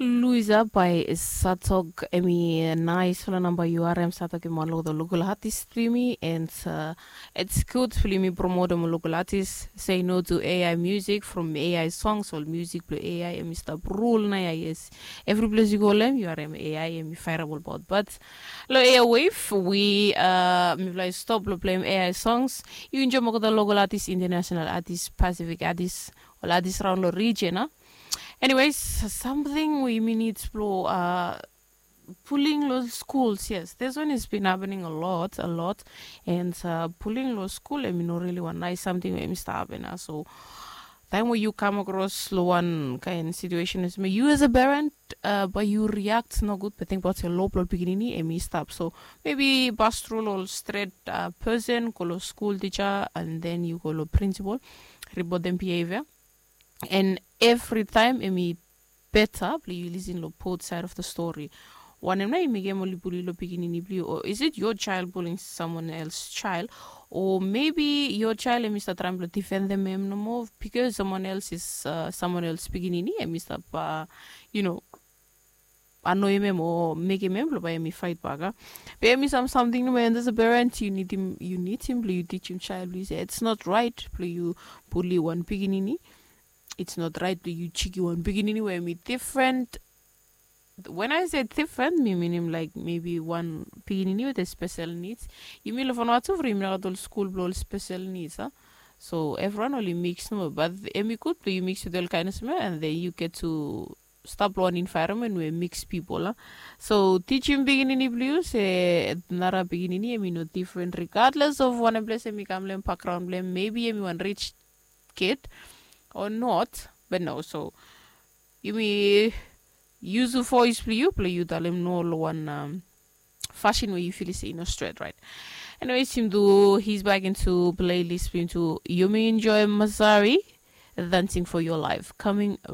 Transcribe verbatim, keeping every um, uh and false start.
Luisa by Satog Emi nice for number U R M Satog Molo the local artist streamy and uh, it's good for me promote the local artists say no to A I music from A I songs or music to A I and Mister Rule na yes every place you go lem U R M A I and fireable bot but lo A I wave we uh me like stop lo playing A I songs you enjoy mo the local artists international artists Pacific artists or artists around the region huh? Anyways, something we may need to explore, uh, pulling those schools, yes. This one has been happening a lot, a lot. And uh, pulling those school, I mean, not really one nice something we must happen. Uh, so, time when you come across low one kind of situation is me, you as a parent, uh, but you react no good, but think about your low blood beginning, and me stop. So, maybe pass through or straight uh, person, call a school teacher, and then you call a principal, report them behavior. And every time I better you listen to both side of the story. One am I only bully lo pikinini or is it your child bullying someone else's child? Or maybe your child and Mister Trump defend them no more because someone else is uh, someone else pikinini and Mister Uh, you know annoy him or make him by me fight back. Pay me some something when there's a parent you need him you need him you teach him child please. It's not right you bully one pikinini. It's not right to you cheeky one beginning where me different. When I say different, me mean like maybe one beginning with a special needs. You mean for not over him adult school blow special needs, huh? So everyone only mix no, but emi good you mix with all kind of smell and then you get to stop one environment where mix people. Huh? So teaching beginning blue say nara beginning I mean no different regardless of one place emi come background blame maybe emi one rich kid. Or not, but no. So you may use the voice play you play you tell him no one um, fashion where you feel is in a straight right. Anyways, him do he's back into playlist into you may enjoy Masari dancing for your life coming